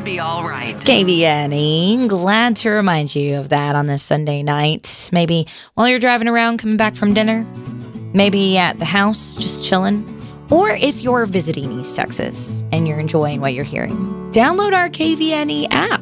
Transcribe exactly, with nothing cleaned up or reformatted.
gonna be all right. K V N E, glad to remind you of that on this Sunday night. Maybe while you're driving around coming back from dinner. Maybe at the house, just chilling. Or if you're visiting East Texas and you're enjoying what you're hearing, download our K V N E app.